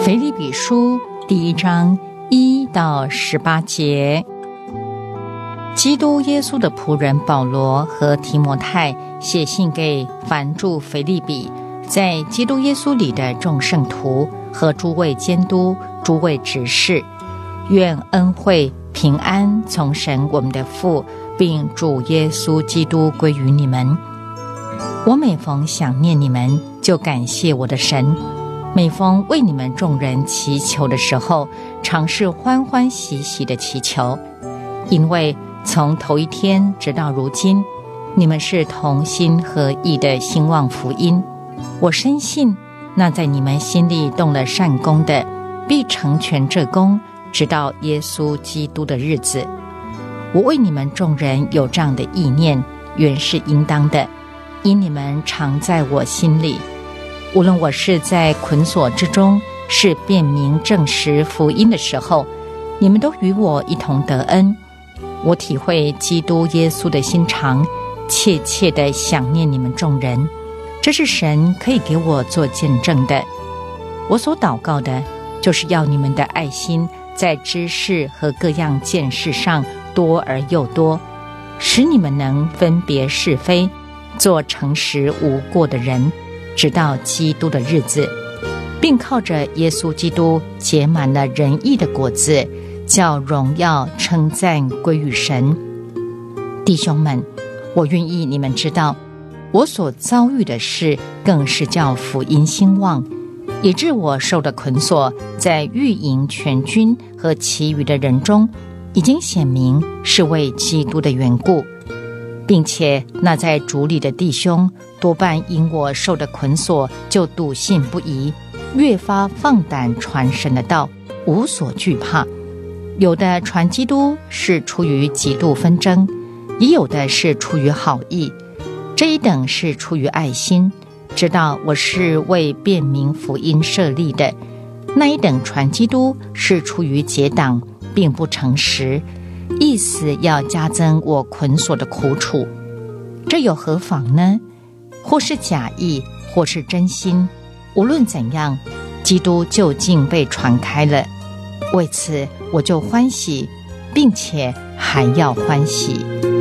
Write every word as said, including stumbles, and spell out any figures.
腓立比书第一章一到十八节，基督耶稣的仆人保罗和提摩太写信给凡住腓立比，在基督耶稣里的众圣徒和诸位监督、诸位执事，愿恩惠平安从神我们的父并主耶稣基督归于你们。我每逢想念你们，就感谢我的神，每逢为你们众人祈求的时候，常是欢欢喜喜的祈求，因为从头一天直到如今，你们是同心合意的兴旺福音。我深信那在你们心里动了善工的，必成全这工，直到耶稣基督的日子。我为你们众人有这样的意念，原是应当的，因你们常在我心里。无论我是在捆锁之中，是辨明证实福音的时候，你们都与我一同得恩。我体会基督耶稣的心肠，切切地想念你们众人，这是神可以给我做见证的。我所祷告的，就是要你们的爱心在知识和各样见识上多而又多，使你们能分别是非，做诚实无过的人，直到基督的日子，并靠着耶稣基督结满了仁义的果子，叫荣耀称赞归于神。弟兄们，我愿意你们知道，我所遭遇的事更是叫福音兴旺，以致我受的捆锁，在御营全军和其余的人中，已经显明是为基督的缘故，并且那在主里的弟兄，多半因我受的捆锁，就笃信不疑，越发放胆传神的道，无所惧怕。有的传基督是出于嫉妒纷争，也有的是出于好意，这一等是出于爱心，知道我是为辨明福音设立的；那一等传基督是出于结党，并不诚实，意思要加增我捆锁的苦楚。这有何妨呢？或是假意，或是真心，无论怎样，基督究竟被传开了，为此我就欢喜，并且还要欢喜。